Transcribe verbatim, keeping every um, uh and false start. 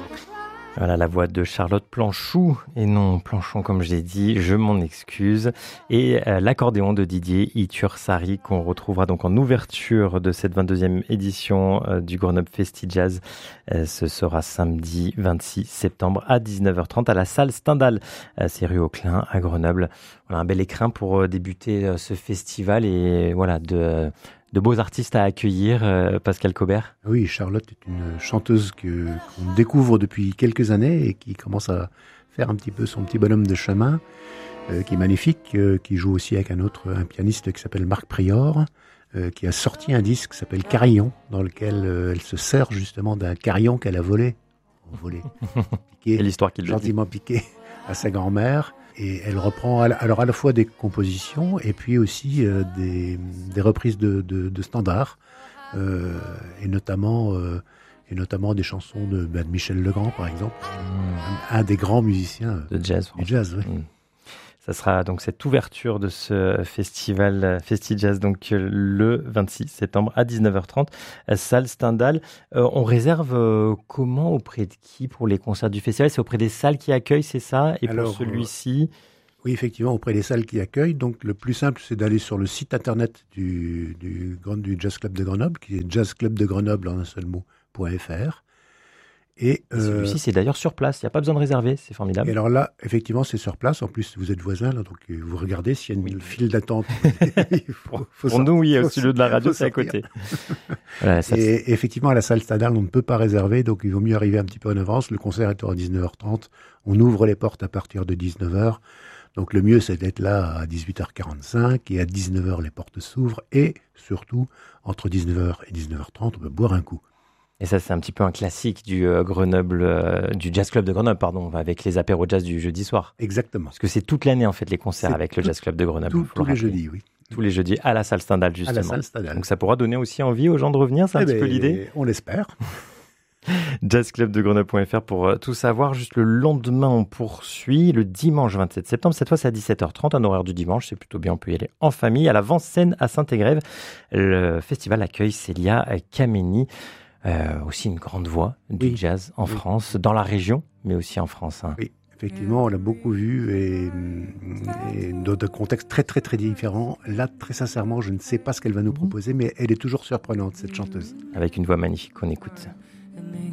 Voilà la voix de Charlotte Planchou, et non Planchon comme j'ai dit, je m'en excuse. Et euh, l'accordéon de Didier Itursari qu'on retrouvera donc en ouverture de cette vingt-deuxième édition euh, du Grenoble Festi Jazz. Euh, ce sera samedi vingt-six septembre à dix-neuf heures trente à la salle Stendhal. Euh, c'est rue Auclin à Grenoble. Voilà un bel écrin pour euh, débuter euh, ce festival et voilà de... Euh, de beaux artistes à accueillir, euh, Pascal Cobert. Oui, Charlotte est une chanteuse que, qu'on découvre depuis quelques années et qui commence à faire un petit peu son petit bonhomme de chemin, euh, qui est magnifique, euh, qui joue aussi avec un autre, un pianiste qui s'appelle Marc Prior, euh, qui a sorti un disque qui s'appelle Carillon, dans lequel euh, elle se sert justement d'un carillon qu'elle a volé, volé, piqué, et l'histoire qu'il gentiment piqué à sa grand-mère. Et elle reprend alors à la fois des compositions et puis aussi euh, des, des reprises de, de, de standards, euh, et notamment euh, et notamment des chansons de, bah, de Michel Legrand par exemple, mmh. un, un des grands musiciens de jazz. Du jazz, oui. Mmh. Ça sera donc cette ouverture de ce festival Festi Jazz donc le vingt-six septembre à dix-neuf heures trente, salle Stendhal. Euh, on réserve euh, comment, auprès de qui pour les concerts du festival? C'est auprès des salles qui accueillent, c'est ça? Et Alors, pour celui-ci euh, oui, effectivement, auprès des salles qui accueillent. Donc le plus simple, c'est d'aller sur le site internet du, du, du Jazz Club de Grenoble, qui est jazz club de grenoble en un seul mot, .fr. Et, et euh, celui-ci, c'est d'ailleurs sur place. Il n'y a pas besoin de réserver. C'est formidable. Et alors là, effectivement, c'est sur place. En plus, vous êtes voisins, là, donc vous regardez s'il y a une oui. file d'attente. Il faut, faut Pour sortir, nous, oui, au studio de la radio, c'est à côté. Voilà, ça, et c'est... effectivement, à la salle Stendhal, on ne peut pas réserver, donc il vaut mieux arriver un petit peu en avance. Le concert est à dix-neuf heures trente. On ouvre les portes à partir de dix-neuf heures. Donc le mieux, c'est d'être là à dix-huit heures quarante-cinq. Et à dix-neuf heures, les portes s'ouvrent. Et surtout, entre dix-neuf heures et dix-neuf heures trente, on peut boire un coup. Et ça, c'est un petit peu un classique du euh, Grenoble, euh, du Jazz Club de Grenoble, pardon, avec les apéros jazz du jeudi soir. Exactement. Parce que c'est toute l'année, en fait, les concerts c'est avec tout, le Jazz Club de Grenoble. Tout, tous les jeudis, oui. Tous les jeudis à la salle Stendhal, justement. À la salle Stendhal. Donc ça pourra donner aussi envie aux gens de revenir, c'est eh un ben, petit peu l'idée. On l'espère. jazz club de grenoble point f r pour euh, tout savoir. Juste le lendemain, on poursuit le dimanche vingt-sept septembre. Cette fois, c'est à dix-sept heures trente, un horaire du dimanche. C'est plutôt bien, on peut y aller en famille. À la Vincennes à Saint-Égrève, le festival accueille Célia Kameni. Euh, aussi une grande voix du oui. jazz en oui. France, dans la région, mais aussi en France. Hein. Oui, effectivement, on l'a beaucoup vu et, et dans des contextes très très très différents. Là, très sincèrement, je ne sais pas ce qu'elle va nous proposer, mais elle est toujours surprenante, cette chanteuse. Avec une voix magnifique qu'on écoute.